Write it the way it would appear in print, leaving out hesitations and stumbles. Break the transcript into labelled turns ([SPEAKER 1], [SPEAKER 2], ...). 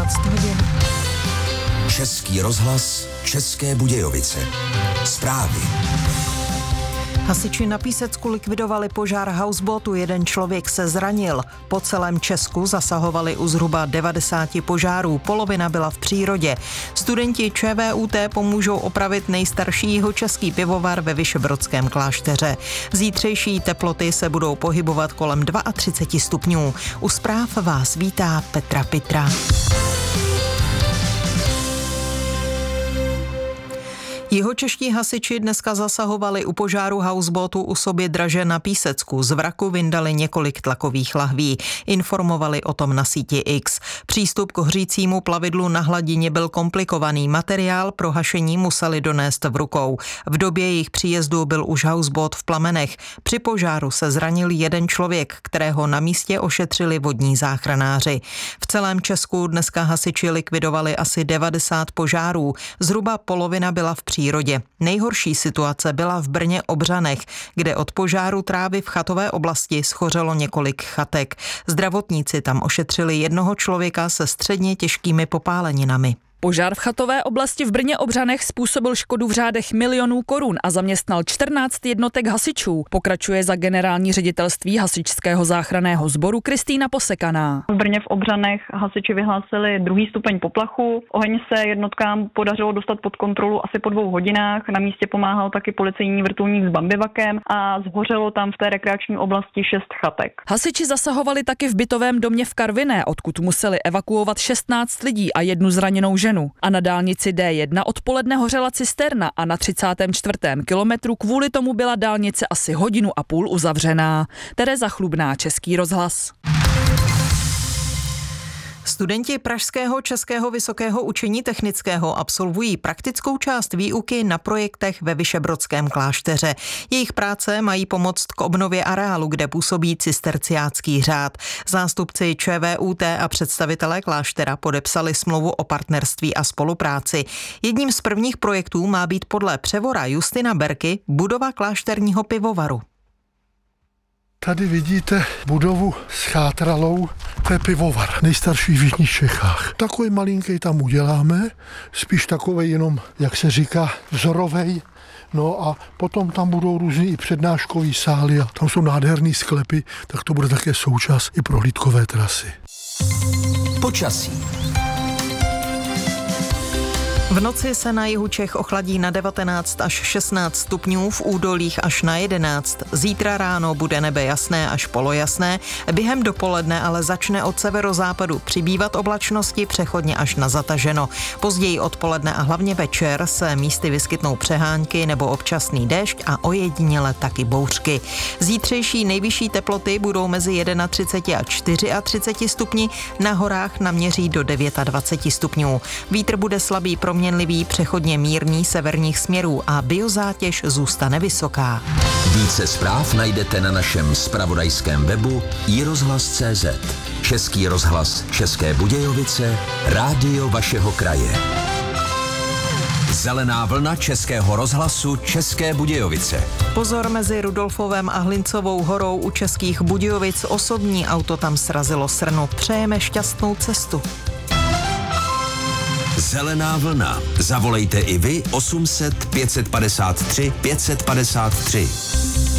[SPEAKER 1] 11 hodin.
[SPEAKER 2] Český rozhlas, České Budějovice. Zprávy.
[SPEAKER 1] Hasiči na Písecku likvidovali požár houseboatu, jeden člověk se zranil. Po celém Česku zasahovali u zhruba 90 požárů, polovina byla v přírodě. Studenti ČVUT pomůžou opravit nejstarší jihočeský pivovar ve Vyšebrodském klášteře. Zítřejší teploty se budou pohybovat kolem 32 stupňů. U zpráv vás vítá Petra Pitra. Jihočeští hasiči dneska zasahovali u požáru houseboatu u Sobědraže na Písecku. Z vraku vyndali několik tlakových lahví. Informovali o tom na síti X. Přístup k hořícímu plavidlu na hladině byl komplikovaný. Materiál pro hašení museli donést v rukou. V době jejich příjezdu byl už houseboat v plamenech. Při požáru se zranil jeden člověk, kterého na místě ošetřili vodní záchranáři. V celém Česku dneska hasiči likvidovali asi 90 požárů. Zhruba polovina byla v přírodě. Nejhorší situace byla v Brně Obřanech, kde od požáru trávy v chatové oblasti schořelo několik chatek. Zdravotníci tam ošetřili jednoho člověka se středně těžkými popáleninami.
[SPEAKER 3] Požár v chatové oblasti v Brně Obřanech způsobil škodu v řádech milionů korun a zaměstnal 14 jednotek hasičů. Pokračuje za generální ředitelství hasičského záchranného sboru Kristýna Posekaná.
[SPEAKER 4] V Brně v Obřanech hasiči vyhlásili 2. stupeň poplachu. Oheň se jednotkám podařilo dostat pod kontrolu asi po 2 hodinách. Na místě pomáhal taky policejní vrtulník s bambivakem a zhořelo tam v té rekreační oblasti 6 chatek.
[SPEAKER 3] Hasiči zasahovali taky v bytovém domě v Karviné, odkud museli evakuovat 16 lidí a jednu zraněnou ženu. A na dálnici D1 odpoledne hořela cisterna a na 34. kilometru kvůli tomu byla dálnice asi 1,5 hodiny uzavřená. Tereza Chlubná, Český rozhlas.
[SPEAKER 1] Studenti Pražského českého vysokého učení technického absolvují praktickou část výuky na projektech ve Vyšebrodském klášteře. Jejich práce mají pomoct k obnově areálu, kde působí cisterciácký řád. Zástupci ČVUT a představitelé kláštera podepsali smlouvu o partnerství a spolupráci. Jedním z prvních projektů má být podle převora Justina Berky budova klášterního pivovaru.
[SPEAKER 5] Tady vidíte budovu s chátralou, to je pivovar, nejstarší v jižních Čechách. Takový malinký tam uděláme, spíš takovej jenom, jak se říká, vzorovej. No a potom tam budou různý i přednáškový sály a tam jsou nádherný sklepy, tak to bude také součást i prohlídkové trasy.
[SPEAKER 2] Počasí.
[SPEAKER 1] V noci se na jihu Čech ochladí na 19 až 16 stupňů, v údolích až na 11. Zítra ráno bude nebe jasné až polojasné, během dopoledne ale začne od severozápadu přibývat oblačnosti, přechodně až na zataženo. Později odpoledne a hlavně večer se místy vyskytnou přehánky nebo občasný déšť a ojediněle taky bouřky. Zítřejší nejvyšší teploty budou mezi 31 a 34 stupni, na horách naměří do 29 stupňů. Vítr bude slabý proměnlivý, přechodně mírný severních směrů a biozátěž zůstane vysoká.
[SPEAKER 2] Více zpráv najdete na našem zpravodajském webu iRozhlas.cz. Český rozhlas České Budějovice, rádio vašeho kraje. Zelená vlna Českého rozhlasu České Budějovice.
[SPEAKER 1] Pozor, mezi Rudolfovem a Hlincovou horou u Českých Budějovic osobní auto tam srazilo srnu. Přejeme šťastnou cestu.
[SPEAKER 2] Zelená vlna. Zavolejte i vy 800 553 553.